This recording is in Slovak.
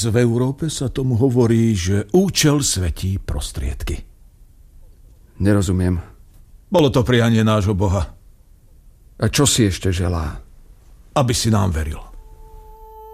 Dnes v Európe sa tomu hovorí, že účel svetí prostriedky. Nerozumiem. Bolo to prianie nášho Boha. A čo si ešte želá? Aby si nám veril.